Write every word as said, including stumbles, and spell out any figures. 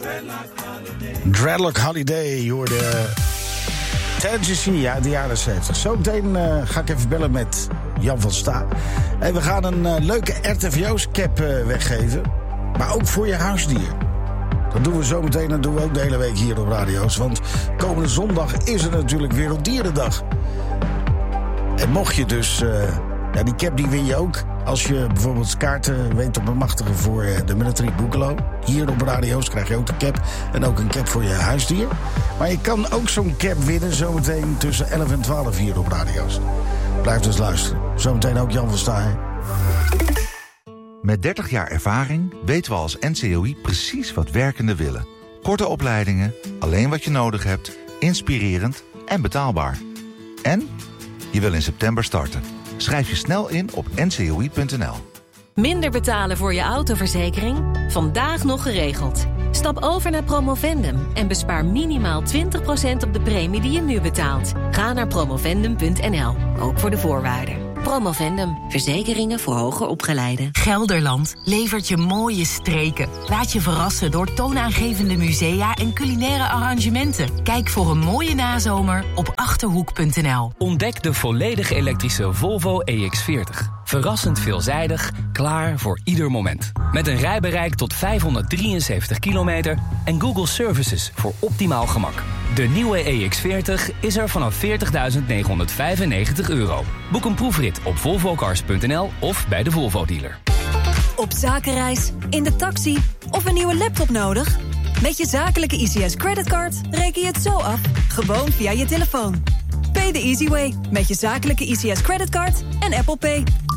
Dreadlock Holiday, je hoorde Tennessee uit de jaren zeventig. Zo meteen uh, ga ik even bellen met Jan van Sta. En we gaan een uh, leuke R T V O's-cap uh, weggeven. Maar ook voor je huisdier. Dat doen we zo meteen en dat doen we ook de hele week hier op Radio's. Want komende zondag is er natuurlijk Werelddierendag. En mocht je dus... Uh, ja, die cap die win je ook als je bijvoorbeeld kaarten weet te bemachtigen voor de Military Boogaloo. Hier op Radio's krijg je ook de cap en ook een cap voor je huisdier. Maar je kan ook zo'n cap winnen zometeen tussen elf en twaalf hier op Radio's. Blijf dus luisteren. Zometeen ook Jan van Staaien. Met dertig jaar ervaring weten we als N C O I precies wat werkenden willen. Korte opleidingen, alleen wat je nodig hebt, inspirerend en betaalbaar. En je wil in september starten. Schrijf je snel in op n c o i punt n l. Minder betalen voor je autoverzekering? Vandaag nog geregeld. Stap over naar Promovendum en bespaar minimaal twintig procent op de premie die je nu betaalt. Ga naar promovendum punt n l, ook voor de voorwaarden. Promovendum, verzekeringen voor hoger opgeleiden. Gelderland levert je mooie streken. Laat je verrassen door toonaangevende musea en culinaire arrangementen. Kijk voor een mooie nazomer op achterhoek punt n l. Ontdek de volledig elektrische Volvo E X veertig. Verrassend veelzijdig, klaar voor ieder moment. Met een rijbereik tot vijfhonderddrieënzeventig kilometer en Google Services voor optimaal gemak. De nieuwe E X veertig is er vanaf veertigduizend negenhonderdvijfennegentig euro. Boek een proefrit op volvo cars punt n l of bij de Volvo dealer. Op zakenreis, in de taxi of een nieuwe laptop nodig? Met je zakelijke I C S creditcard reken je het zo af, gewoon via je telefoon. Pay the easy way met je zakelijke I C S creditcard en Apple Pay.